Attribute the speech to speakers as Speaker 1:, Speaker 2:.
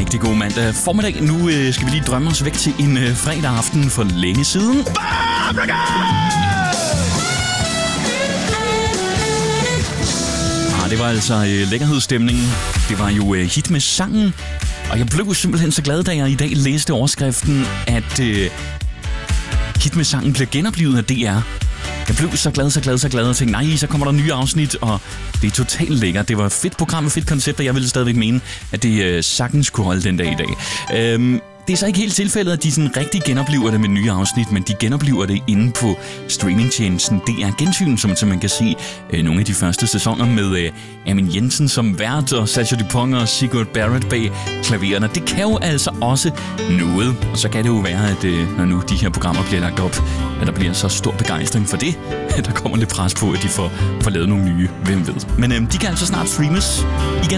Speaker 1: rigtig god mandag formiddag. Nu skal vi lige drømme os væk til en fredag aften for længe siden. Det var altså lækkerhedsstemningen. Det var jo hit med sangen. Og jeg blev simpelthen så glad, da jeg i dag læste overskriften, at hit med sangen blev genoplevet af DR. Jeg blev så glad og tænkte, nej, så kommer der nye afsnit, og det er totalt lækkert. Det var et fedt program og fedt koncept, og jeg ville stadigvæk mene, at det sagtens kunne holde den dag i dag. Det er så ikke helt tilfældet, at de sådan rigtig genoplever det med nye afsnit, men de genoplever det inde på streamingtjenesten DR Gensyn, som man kan se nogle af de første sæsoner med Amin Jensen som vært, og Sascha Dupont og Sigurd Barrett bag klavererne. Det kan jo altså også noget, og så kan det jo være, at når nu de her programmer bliver lagt op, at der bliver så stor begejstring for det, at der kommer lidt pres på, at de får lavet nogle nye, hvem ved. Men de kan altså snart streames igen.